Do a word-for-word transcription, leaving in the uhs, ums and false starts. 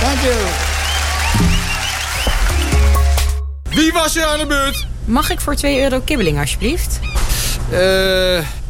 Thank you. Wie was er aan de beurt? Mag ik voor twee euro kibbeling, alsjeblieft? Eh...